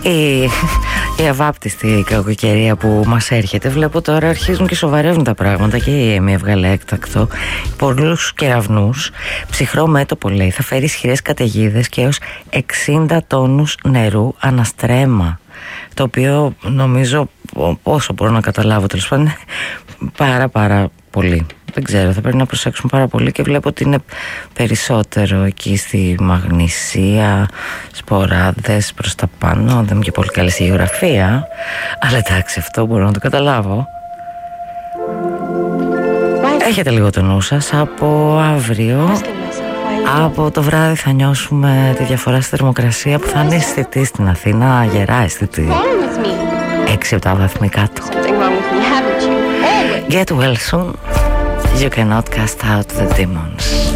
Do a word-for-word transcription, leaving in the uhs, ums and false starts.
η, η αβάπτιστη κακοκαιρία που μας έρχεται. Βλέπω τώρα αρχίζουν και σοβαρεύουν τα πράγματα. Και η ΕΜΗ έβγαλε έκτακτο πολλούς κεραυνούς. Ψυχρό μέτωπο, λέει, θα φέρει ισχυρές καταιγίδες και έως εξήντα τόνους νερού αναστρέμα. Το οποίο νομίζω, όσο μπορώ να καταλάβω, τέλος πάντων, είναι πάρα πάρα πολύ. Δεν ξέρω, θα πρέπει να προσέξουμε πάρα πολύ και βλέπω ότι είναι περισσότερο εκεί στη Μαγνησία, Σποράδες προς τα πάνω. Δεν είμαι και πολύ καλή στη γεωγραφία, αλλά εντάξει, αυτό μπορώ να το καταλάβω. Έχετε λίγο το νου σας. Από αύριο, από το βράδυ θα νιώσουμε τη διαφορά στη θερμοκρασία που θα είναι αισθητή στην Αθήνα, γερά αισθητή. έξι επτά βαθμοί κάτω. Get well soon. You cannot cast out the demons.